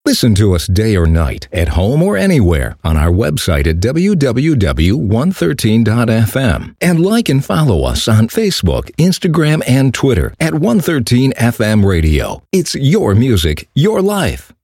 Listen to us day or night, at home or anywhere, on our website at www.113.fm. And like and follow us on Facebook, Instagram, and Twitter at 113 FM Radio. It's your music, your life.